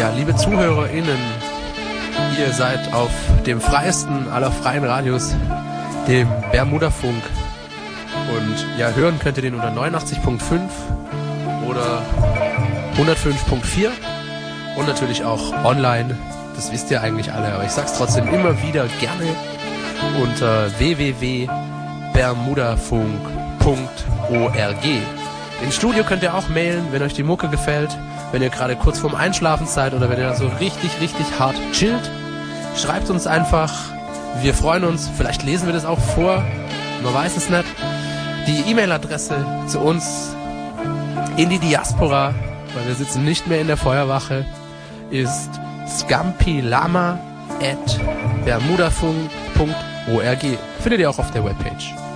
Ja, liebe ZuhörerInnen, ihr seid auf dem freiesten aller freien Radios, dem Bermudafunk. Und ja, hören könnt ihr den unter 89.5 oder 105.4 und natürlich auch online. Das wisst ihr eigentlich alle, aber ich sag's trotzdem immer wieder gerne unter www.bermudafunk.org. Ins Studio könnt ihr auch mailen, wenn euch die Mucke gefällt, wenn ihr gerade kurz vorm Einschlafen seid oder wenn ihr so richtig hart chillt. Schreibt uns einfach, wir freuen uns, vielleicht lesen wir das auch vor, man weiß es nicht. Die E-Mail-Adresse zu uns in die Diaspora, weil wir sitzen nicht mehr in der Feuerwache, ist scampilama@bermudafunk.org. Findet ihr auch auf der Webpage.